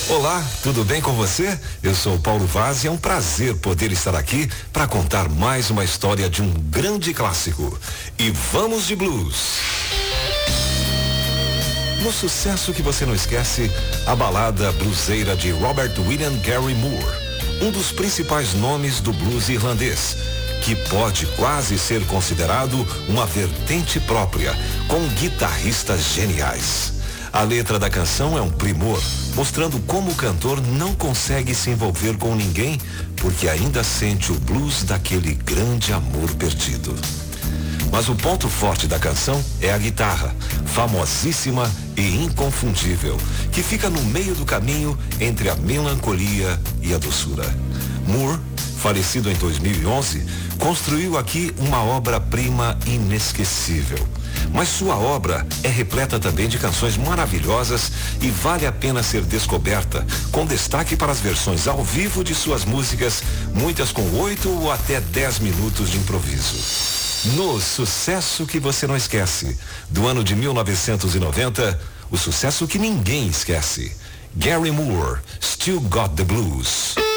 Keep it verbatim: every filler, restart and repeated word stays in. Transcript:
Olá, tudo bem com você? Eu sou o Paulo Vaz e é um prazer poder estar aqui para contar mais uma história de um grande clássico. E vamos de blues! No Sucesso que Você Não Esquece, a balada bluseira de Robert William Gary Moore, um dos principais nomes do blues irlandês, que pode quase ser considerado uma vertente própria, com guitarristas geniais. A letra da canção é um primor, mostrando como o cantor não consegue se envolver com ninguém, porque ainda sente o blues daquele grande amor perdido. Mas o ponto forte da canção é a guitarra, famosíssima e inconfundível, que fica no meio do caminho entre a melancolia e a doçura. Moore, falecido em dois mil e onze, construiu aqui uma obra-prima inesquecível. Mas sua obra é repleta também de canções maravilhosas e vale a pena ser descoberta, com destaque para as versões ao vivo de suas músicas, muitas com oito ou até dez minutos de improviso. No Sucesso que Você Não Esquece, do ano de mil novecentos e noventa, o sucesso que ninguém esquece. Gary Moore, Still Got the Blues.